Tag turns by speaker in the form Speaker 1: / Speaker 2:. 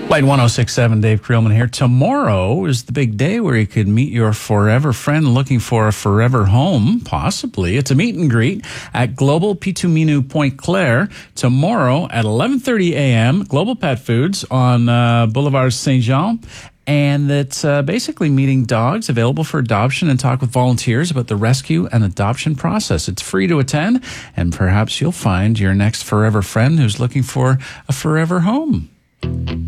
Speaker 1: Light 106.7, Dave Creelman here. Tomorrow is the big day where you could meet your forever friend looking for a forever home, possibly. It's a meet and greet at Global Pituminu Point Claire tomorrow at 11:30 a.m. Global Pet Foods on Boulevard Saint-Jean. And it's basically meeting dogs available for adoption and talk with volunteers about the rescue and adoption process. It's free to attend, and perhaps you'll find your next forever friend who's looking for a forever home.